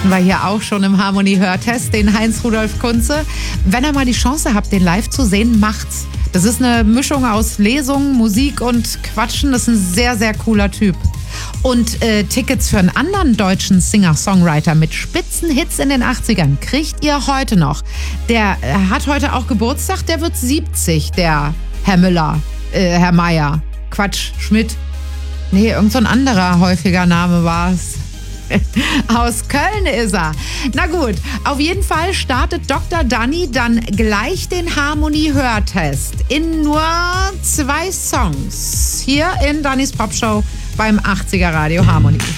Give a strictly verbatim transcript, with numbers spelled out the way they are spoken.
hatten wir hier auch schon im Harmonie-Hörtest, den Heinz-Rudolf Kunze. Wenn ihr mal die Chance habt, den live zu sehen, macht's. Das ist eine Mischung aus Lesungen, Musik und Quatschen. Das ist ein sehr, sehr cooler Typ. Und äh, Tickets für einen anderen deutschen Singer-Songwriter mit Spitzenhits in den achtzigern kriegt ihr heute noch. Der äh, hat heute auch Geburtstag, der wird siebzig, der Herr Müller, äh, Herr Meier. Quatsch, Schmidt. Nee, irgend so ein anderer häufiger Name war es. Aus Köln ist er. Na gut, auf jeden Fall startet Doktor Danny dann gleich den Harmonie-Hörtest in nur zwei Songs. Hier in Dannys Popshow beim achtziger Radio Harmonie.